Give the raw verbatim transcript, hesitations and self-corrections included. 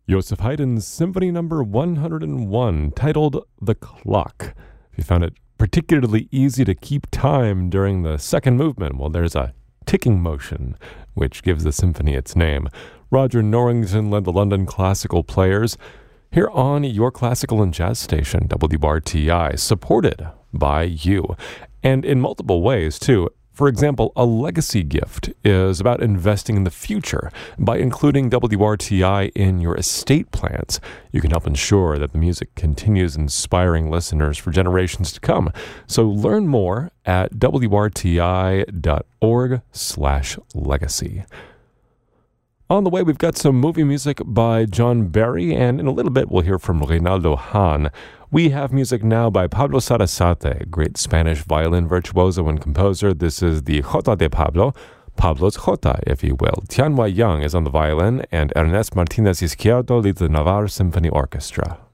Joseph Haydn's Symphony Number one hundred one, titled The Clock. If you found it particularly easy to keep time during the second movement, well, there's a ticking motion, which gives the symphony its name. Roger Norrington led the London Classical Players here on your classical and jazz station, W R T I, supported by you. And in multiple ways, too. For example, a legacy gift is about investing in the future. By including W R T I in your estate plans, you can help ensure that the music continues inspiring listeners for generations to come. So learn more at W R T I dot org slash legacy. On the way, we've got some movie music by John Barry, and in a little bit, we'll hear from Reynaldo Hahn. We have music now by Pablo Sarasate, great Spanish violin virtuoso and composer. This is the Jota de Pablo, Pablo's Jota, if you will. Tianhua Yang is on the violin, and Ernest Martinez Izquierdo leads the Navarre Symphony Orchestra.